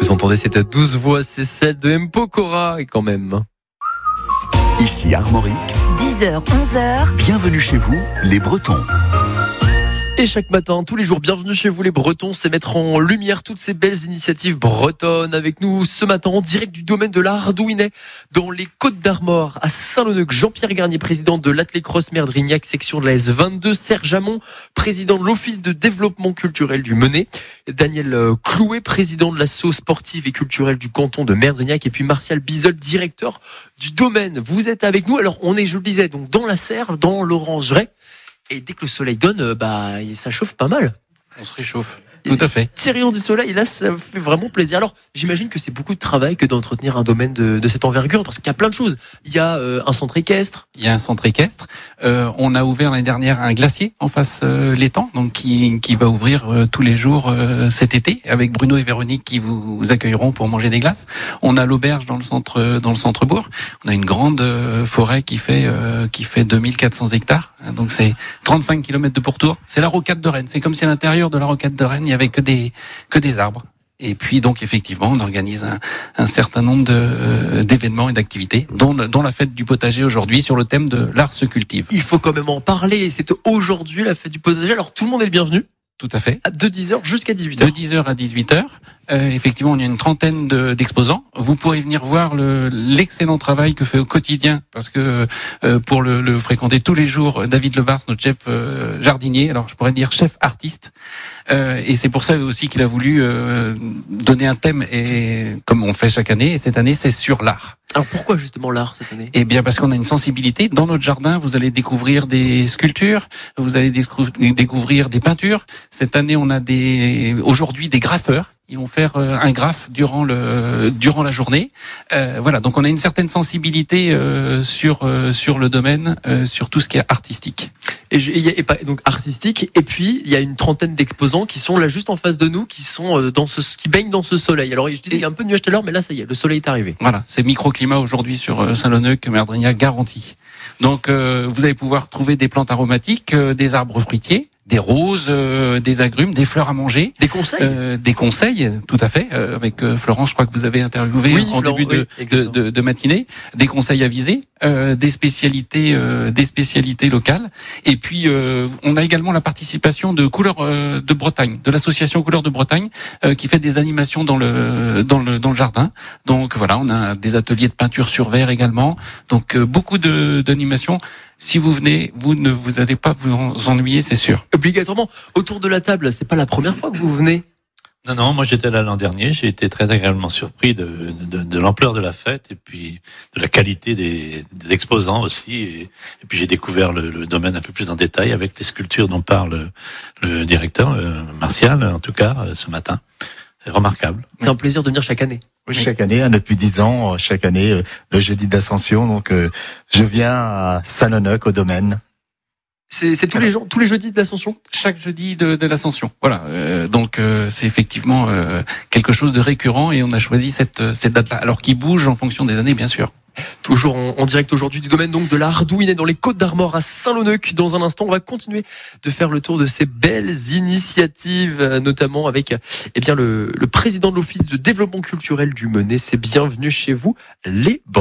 Vous entendez cette douce voix, c'est celle de M. Pokora, et quand même. Ici Armorique, 10h, 11h. bienvenue chez vous, les Bretons. Et chaque matin, tous les jours, bienvenue chez vous les Bretons, c'est mettre en lumière toutes ces belles initiatives bretonnes. Avec nous ce matin en direct du domaine de l'Ardouinet, dans les Côtes d'Armor, à Saint-Leneuc. Jean-Pierre Garnier, président de l'Athlé-Cross Merdrignac, section de la S22. Serge Hamon, président de l'Office de développement culturel du Menet. Daniel Clouet, président de l'asso sportive et culturelle du canton de Merdrignac. Et puis Martial Bizol, directeur du domaine. Vous êtes avec nous. Alors on est, je le disais, donc dans la serre, dans l'orangeraie. Et dès que le soleil donne, ça chauffe pas mal. On se réchauffe. Tout à fait. Petit rayon du soleil, là, ça fait vraiment plaisir. Alors, j'imagine que c'est beaucoup de travail que d'entretenir un domaine de cette envergure, parce qu'il y a plein de choses. Il y a un centre équestre. Il y a un centre équestre. On a ouvert l'année dernière un glacier en face l'étang, donc qui va ouvrir tous les jours cet été, avec Bruno et Véronique qui vous accueilleront pour manger des glaces. On a l'auberge dans le centre-bourg. On a une grande forêt qui fait 2400 hectares. Donc c'est 35 km de pourtour. C'est la rocade de Rennes. C'est comme si à l'intérieur de la rocade de Rennes, il y avait que des arbres. Et puis donc effectivement, on organise un certain nombre d'événements et d'activités, dont la fête du potager aujourd'hui sur le thème de l'art se cultive. Il faut quand même en parler. C'est aujourd'hui la fête du potager. Alors tout le monde est le bienvenu. Tout à fait. De 10h jusqu'à 18h. De 10h à 18h. Effectivement, il y a une trentaine d'exposants. Vous pourrez venir voir l'excellent travail que fait au quotidien, parce que pour le fréquenter tous les jours, David Lebars, notre chef jardinier, alors je pourrais dire chef artiste, et c'est pour ça aussi qu'il a voulu donner un thème, et comme on fait chaque année, et cette année c'est sur l'art. Alors pourquoi justement l'art cette année ? Eh bien parce qu'on a une sensibilité. Dans notre jardin, vous allez découvrir des sculptures, vous allez découvrir des peintures. Cette année, on a aujourd'hui des graffeurs. Ils vont faire un graphe durant la journée. Voilà, donc on a une certaine sensibilité sur le domaine, sur tout ce qui est artistique. Donc artistique, et puis il y a une trentaine d'exposants qui sont là juste en face de nous, qui sont qui baignent dans ce soleil. Alors je disais il y a un peu de nuage tout à l'heure, mais là ça y est, le soleil est arrivé. Voilà, c'est microclimat aujourd'hui sur Saint-Leneuc, Merdrignac garanti. Donc vous allez pouvoir trouver des plantes aromatiques, des arbres fruitiers, des roses, des agrumes, des fleurs à manger. Des conseils, tout à fait. Avec Florence, je crois que vous avez interviewé en début de matinée. Des conseils avisés, des spécialités locales. Et puis on a également la participation de Couleurs de Bretagne, de l'association Couleurs de Bretagne, qui fait des animations dans le jardin. Donc voilà, on a des ateliers de peinture sur verre également. Donc beaucoup d'animations. Si vous venez, vous n'allez pas vous ennuyer, c'est sûr. Obligatoirement. Autour de la table, c'est pas la première fois que vous venez. Non, moi j'étais là l'an dernier, j'ai été très agréablement surpris de l'ampleur de la fête et puis de la qualité des exposants aussi. Et puis j'ai découvert le domaine un peu plus en détail avec les sculptures dont parle le directeur, Martial, en tout cas, ce matin. C'est remarquable. C'est un plaisir de venir chaque année. Oui, chaque année, depuis 10 ans, chaque année, le jeudi d'Ascension. Donc, je viens à Saint-Leneuc au domaine. C'est tous les jeudis de l'Ascension. Chaque jeudi de l'Ascension. Voilà. Donc c'est effectivement quelque chose de récurrent, et on a choisi cette date-là. Alors qui bouge en fonction des années, bien sûr. Toujours en direct aujourd'hui du domaine donc de l'Ardouinet dans les Côtes d'Armor à Saint-Leneuc. Dans un instant, on va continuer de faire le tour de ces belles initiatives, notamment avec le président de l'Office de développement culturel du Menet. C'est bienvenue chez vous, les Bretons.